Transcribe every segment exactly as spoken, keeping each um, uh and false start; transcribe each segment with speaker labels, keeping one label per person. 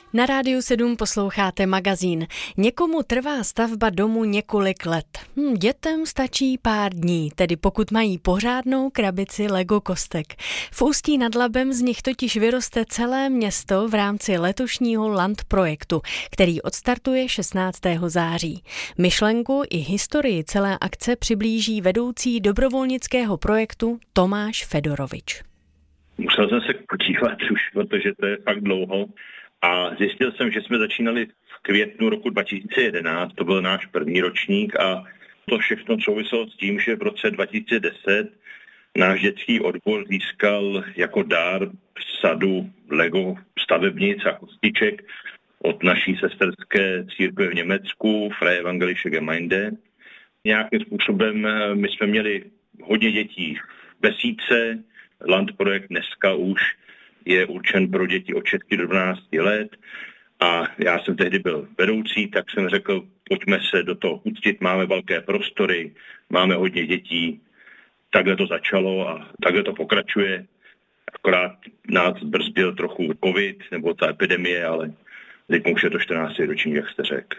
Speaker 1: Na Rádiu sedm posloucháte magazín. Někomu trvá stavba domu několik let. Hm, dětem stačí pár dní, tedy pokud mají pořádnou krabici Lego kostek. V Ústí nad Labem z nich totiž vyroste celé město v rámci letošního Land projektu, který odstartuje šestnáctého září. Myšlenku i historii celé akce přiblíží vedoucí dobrovolnického projektu Tomáš Fedorovič.
Speaker 2: Musel jsem se podívat už, protože to je fakt dlouho. A zjistil jsem, že jsme začínali v květnu roku dva tisíce jedenáct, to byl náš první ročník a to všechno souviselo s tím, že v roce dva tisíce deset náš dětský odbor získal jako dár sadu Lego stavebnic a kostiček od naší sesterské církve v Německu, Freie Evangelische Gemeinde. Nějakým způsobem my jsme měli hodně dětí v besídce, Land projekt dneska už je určen pro děti od šesti do dvanácti let a já jsem tehdy byl vedoucí, tak jsem řekl, pojďme se do toho pustit, máme velké prostory, máme hodně dětí, takhle to začalo a takhle to pokračuje. Akorát nás brzdil trochu covid nebo ta epidemie, ale teď už je to čtrnáctý ročník, jak jste řekl.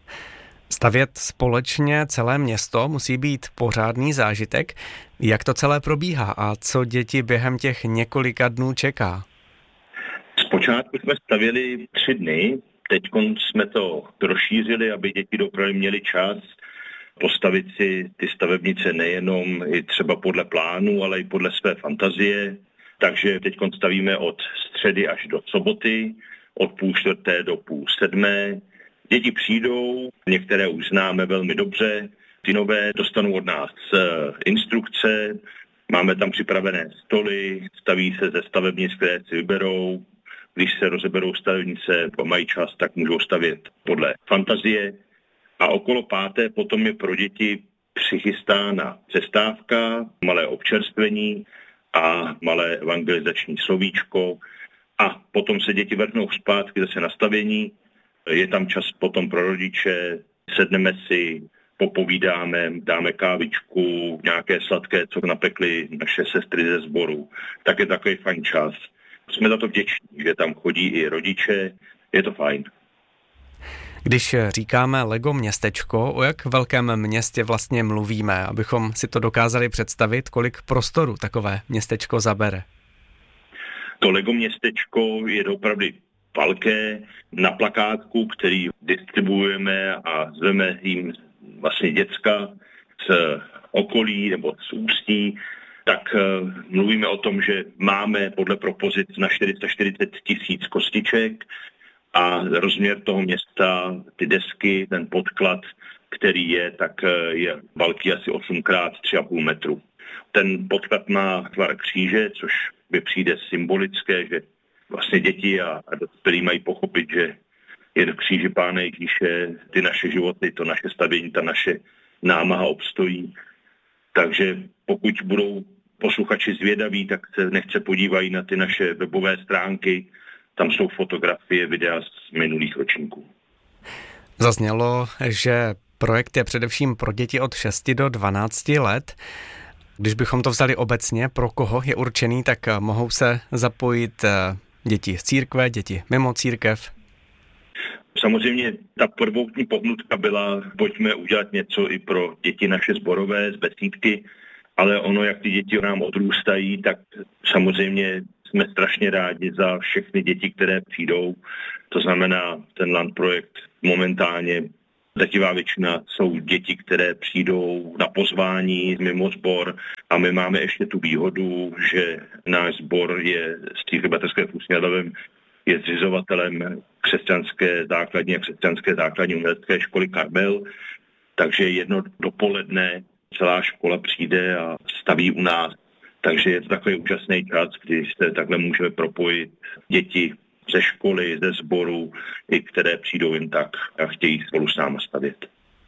Speaker 3: Stavět společně celé město musí být pořádný zážitek. Jak to celé probíhá a co děti během těch několika dnů čeká?
Speaker 2: Zpočátku jsme stavěli tři dny, teď jsme to rozšířili, aby děti opravdu měli čas postavit si ty stavebnice nejenom i třeba podle plánu, ale i podle své fantazie. Takže teď stavíme od středy až do soboty, od půl čtvrté do půl sedmé. Děti přijdou, některé už známe velmi dobře, ty nové dostanou od nás instrukce, máme tam připravené stoly, staví se ze stavebnic, které si vyberou. Když se rozeberou stavebnice, mají čas, tak můžou stavět podle fantazie. A okolo páté potom je pro děti přichystána přestávka, malé občerstvení a malé evangelizační slovíčko. A potom se děti vrhnou zpátky zase na stavění. Je tam čas potom pro rodiče, sedneme si, popovídáme, dáme kávičku, nějaké sladké, co napekly naše sestry ze sboru. Tak je takový fajn čas. Jsme za to vděční, že tam chodí i rodiče, je to fajn.
Speaker 3: Když říkáme Lego městečko, o jak velkém městě vlastně mluvíme, abychom si to dokázali představit, kolik prostoru takové městečko zabere?
Speaker 2: To Lego městečko je opravdu velké. Na plakátku, který distribuujeme a zveme jim vlastně děcka z okolí nebo z Ústí, tak uh, mluvíme o tom, že máme podle propozic na čtyři sta čtyřicet tisíc kostiček a rozměr toho města, ty desky, ten podklad, který je, tak uh, je velký asi osm krát tři a půl metru. Ten podklad má tvar kříže, což by přijde symbolické, že vlastně děti a, a dospělí mají pochopit, že je do kříže Pána Ježíše, ty naše životy, to naše stavění, ta naše námaha obstojí. Takže pokud budou posluchači zvědaví, tak se nechce podívají na ty naše webové stránky. Tam jsou fotografie, videa z minulých ročníků.
Speaker 3: Zaznělo, že projekt je především pro děti od šesti do dvanácti let. Když bychom to vzali obecně, pro koho je určený, tak mohou se zapojit děti z církve, děti mimo církev.
Speaker 2: Samozřejmě ta prvotní pohnutka byla, pojďme udělat něco i pro děti naše sborové z besídky, ale ono, jak ty děti nám odrůstají, tak samozřejmě jsme strašně rádi za všechny děti, které přijdou. To znamená, ten Land projekt momentálně, drtivá většina jsou děti, které přijdou na pozvání mimo sbor a my máme ještě tu výhodu, že náš sbor je z Církve bratrské v Ústí nad Labem je zřizovatelem křesťanské základní a křesťanské základní umělecké školy Karmel, takže jedno dopoledne celá škola přijde a staví u nás. Takže je to takový úžasný čas, kdy se takhle můžeme propojit děti ze školy, ze sboru, i které přijdou jen tak a chtějí spolu s námi stavět.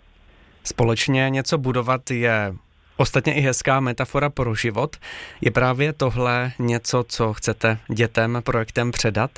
Speaker 3: Společně něco budovat je ostatně i hezká metafora pro život. Je právě tohle něco, co chcete dětem projektem předat?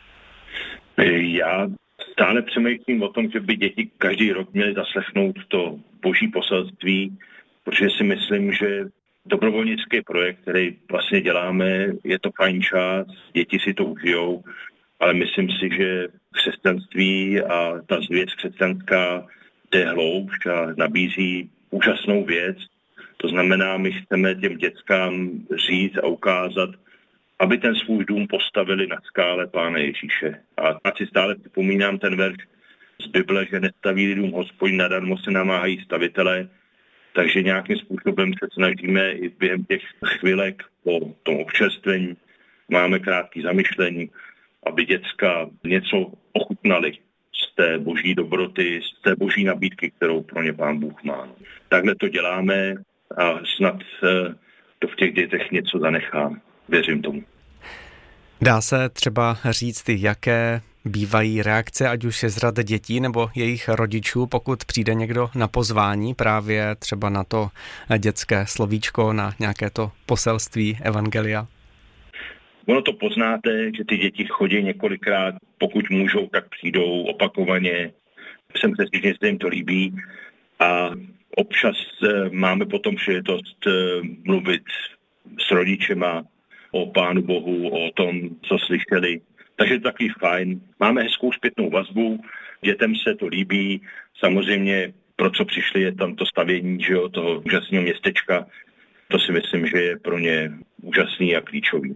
Speaker 2: Já stále přemýšlím o tom, že by děti každý rok měly zaslechnout to boží poselství, protože si myslím, že dobrovolnický projekt, který vlastně děláme, je to fajn čas, děti si to užijou ale myslím si, že křesťanství a ta zvěst křesťanská jde hloubš a nabízí úžasnou věc. To znamená, my chceme těm dětskám říct a ukázat, aby ten svůj dům postavili na skále Pána Ježíše. A ať si stále připomínám ten verš z Bible, že nestaví dům Hospodin, nadarmo se namáhají stavitelé, takže nějakým způsobem se snažíme i během těch chvilek po tom občerstvení, máme krátké zamyšlení, aby děcka něco ochutnali z té boží dobroty, z té boží nabídky, kterou pro ně Pán Bůh má. Takhle to děláme a snad to v těch dětech něco zanechá. Věřím tomu.
Speaker 3: Dá se třeba říct, jaké bývají reakce, ať už je z řad dětí nebo jejich rodičů, pokud přijde někdo na pozvání právě třeba na to dětské slovíčko, na nějaké to poselství evangelia?
Speaker 2: Ono to poznáte, že ty děti chodí několikrát, pokud můžou, tak přijdou opakovaně. Jsem přesvědčen, že se jim to líbí a občas máme potom příležitost mluvit s rodičema o Pánu Bohu, o tom, co slyšeli. Takže je to takový fajn. Máme hezkou zpětnou vazbu, dětem se to líbí. Samozřejmě, pro co přišli, je tam to stavění, že jo, toho úžasného městečka. To si myslím, že je pro ně úžasný a klíčový.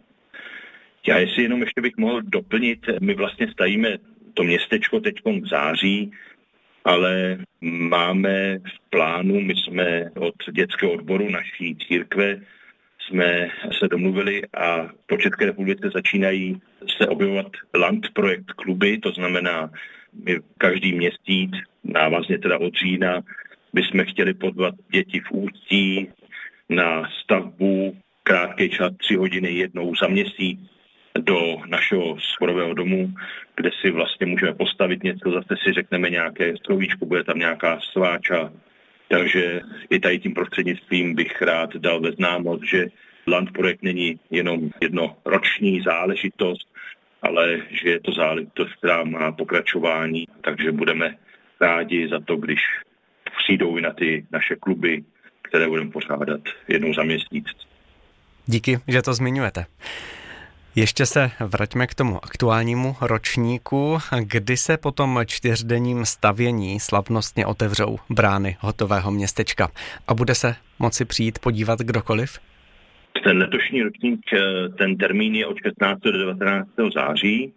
Speaker 2: Já jestli jenom ještě bych mohl doplnit, my vlastně stavíme to městečko teď v září, ale máme v plánu, my jsme od dětského odboru naší církve jsme se domluvili a po České republice začínají se objevovat Land projekt kluby, to znamená, my každý měsíc, návazně teda od října, bychom chtěli pozvat děti v Ústí na stavbu krátký čas, tři hodiny jednou za měsíc do našeho sborového domu, kde si vlastně můžeme postavit něco, zase si řekneme nějaké slovíčko, bude tam nějaká sváča. Takže i tady tím prostřednictvím bych rád dal ve známost, že Land projekt není jenom jednoroční záležitost, ale že je to záležitost, která má pokračování, takže budeme rádi za to, když přijdou i na ty naše kluby, které budeme pořádat jednou za měsíc.
Speaker 3: Díky, že to zmiňujete. Ještě se vraťme k tomu aktuálnímu ročníku, kdy se po tom čtyřdenním stavění slavnostně otevřou brány hotového městečka a bude se moci přijít podívat kdokoliv?
Speaker 2: Ten letošní ročník, ten termín je od šestnáctého do devatenáctého září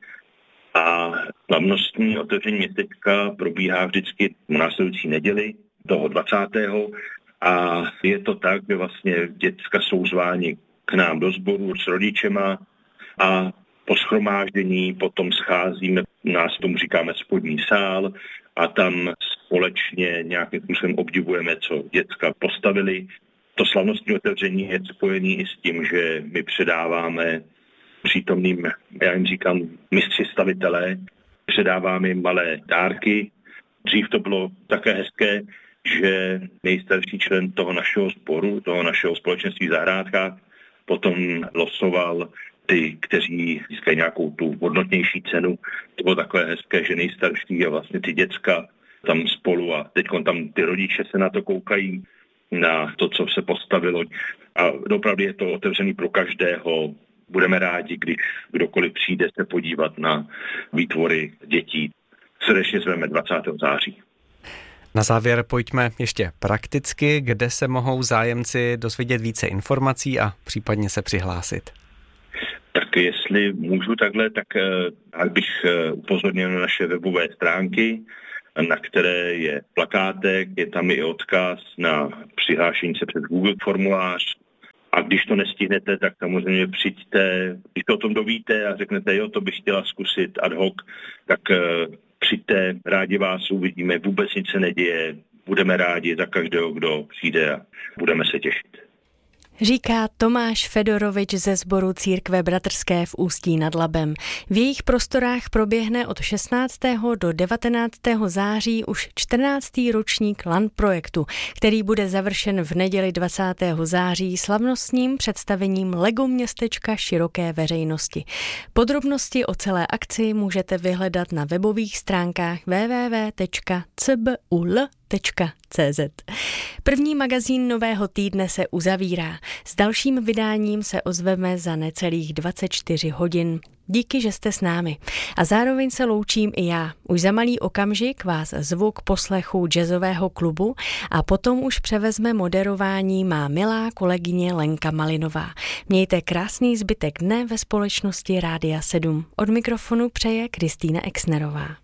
Speaker 2: a slavnostní otevření městečka probíhá vždycky v následující neděli, toho dvacátého a je to tak, že vlastně děcka jsou zváni k nám do sboru s rodičema a po shromáždění potom scházíme, nás tomu říkáme spodní sál a tam společně nějakým způsobem obdivujeme, co děcka postavili. To slavnostní otevření je spojený i s tím, že my předáváme přítomným, já jim říkám, mistři stavitelé, předáváme jim malé dárky. Dřív to bylo také hezké, že nejstarší člen toho našeho sboru, toho našeho společenství v zahrádkách, potom losoval ty, kteří získají nějakou tu hodnotnější cenu. To bylo takové hezké, že nejstarší a vlastně ty děcka tam spolu a teď tam ty rodiče se na to koukají, na to, co se postavilo. A opravdu je to otevřený pro každého. Budeme rádi, když kdokoliv přijde se podívat na výtvory dětí. Srdečně zveme dvacátého září.
Speaker 3: Na závěr pojďme ještě prakticky, kde se mohou zájemci dozvědět více informací a případně se přihlásit.
Speaker 2: Tak jestli můžu takhle, tak uh, bych uh, upozornil na naše webové stránky, na které je plakátek, je tam i odkaz na přihlášení se přes Google formulář. A když to nestihnete, tak samozřejmě přijďte, když to o tom dovíte a řeknete, jo, to bych chtěla zkusit ad hoc, tak uh, přijďte, rádi vás uvidíme, vůbec nic se neděje, budeme rádi za každého, kdo přijde a budeme se těšit.
Speaker 1: Říká Tomáš Fedorovič ze sboru Církve bratrské v Ústí nad Labem. V jejich prostorách proběhne od šestnáctého do devatenáctého září už čtrnáctý ročník Land projektu, který bude završen v neděli dvacátého září slavnostním představením Lego městečka široké veřejnosti. Podrobnosti o celé akci můžete vyhledat na webových stránkách w w w tečka c b u l tečka cé zet. První magazín nového týdne se uzavírá. S dalším vydáním se ozveme za necelých dvacet čtyři hodin. Díky, že jste s námi. A zároveň se loučím i já. Už za malý okamžik vás zvu k poslechu jazzového klubu a potom už převezme moderování má milá kolegyně Lenka Malinová. Mějte krásný zbytek dne ve společnosti Rádia sedm. Od mikrofonu přeje Kristýna Exnerová.